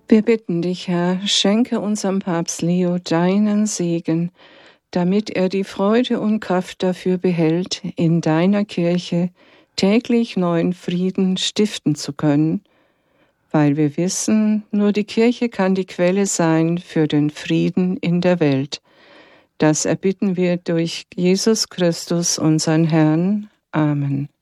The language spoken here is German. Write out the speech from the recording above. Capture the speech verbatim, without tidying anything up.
Wir bitten dich, Herr, schenke unserem Papst Leo deinen Segen, damit er die Freude und Kraft dafür behält, in deiner Kirche täglich neuen Frieden stiften zu können, weil wir wissen, nur die Kirche kann die Quelle sein für den Frieden in der Welt. Das erbitten wir durch Jesus Christus, unseren Herrn. Amen.